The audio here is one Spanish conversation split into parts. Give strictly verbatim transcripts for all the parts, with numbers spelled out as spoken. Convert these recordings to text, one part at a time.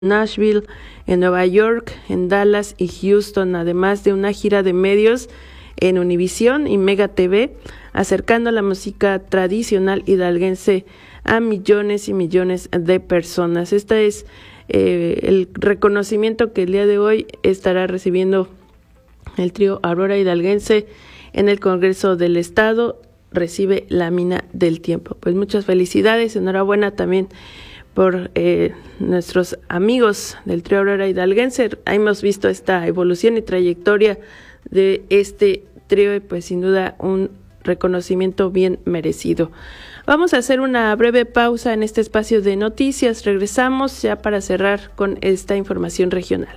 Nashville, en Nueva York, en Dallas y Houston, además de una gira de medios en Univisión y Mega T V, acercando la música tradicional hidalguense a millones y millones de personas. Este es eh, el reconocimiento que el día de hoy estará recibiendo el trío Aurora Hidalguense en el Congreso del Estado. Recibe la Mina del Tiempo. Pues muchas felicidades, enhorabuena también por eh, nuestros amigos del trío Aurora Hidalguense. Hemos visto esta evolución y trayectoria de este trío y pues sin duda un reconocimiento bien merecido. Vamos a hacer una breve pausa en este espacio de noticias. Regresamos ya para cerrar con esta información regional.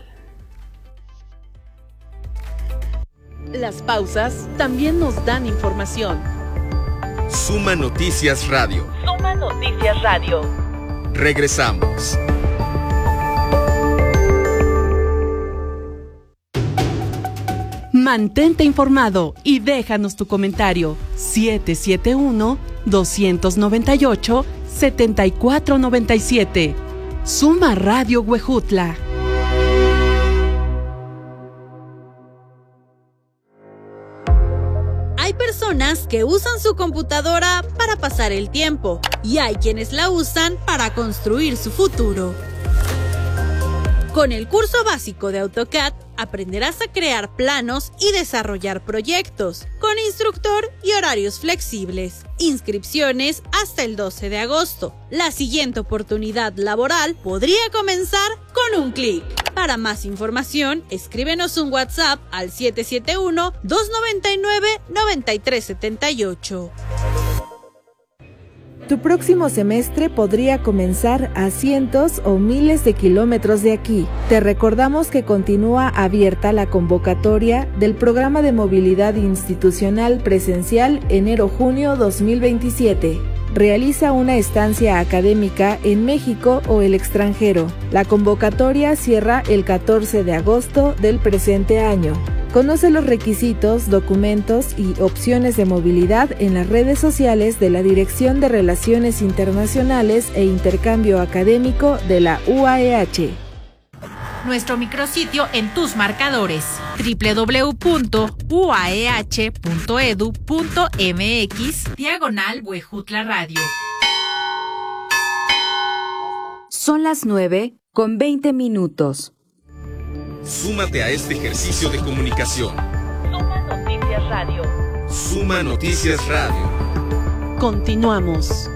Las pausas también nos dan información. Suma Noticias Radio. Suma Noticias Radio. Regresamos. Mantente informado y déjanos tu comentario. siete siete uno, dos nueve ocho, siete cuatro nueve siete. Suma Radio Huejutla. Hay personas que usan su computadora para pasar el tiempo y hay quienes la usan para construir su futuro. Con el curso básico de AutoCAD aprenderás a crear planos y desarrollar proyectos, con instructor y horarios flexibles. Inscripciones hasta el doce de agosto. La siguiente oportunidad laboral podría comenzar con un clic. Para más información, escríbenos un WhatsApp al siete siete uno, dos nueve nueve, nueve tres siete ocho. Tu próximo semestre podría comenzar a cientos o miles de kilómetros de aquí. Te recordamos que continúa abierta la convocatoria del Programa de Movilidad Institucional Presencial enero-junio dos mil veintisiete. Realiza una estancia académica en México o el extranjero. La convocatoria cierra el catorce de agosto del presente año. Conoce los requisitos, documentos y opciones de movilidad en las redes sociales de la Dirección de Relaciones Internacionales e Intercambio Académico de la U A E H. Nuestro micrositio en tus marcadores: doble u doble u doble u punto u a e h punto e d u punto m x diagonal Huejutla Radio. Son las nueve con veinte minutos. Súmate a este ejercicio de comunicación. Suma Noticias Radio. Suma Noticias Radio. Continuamos.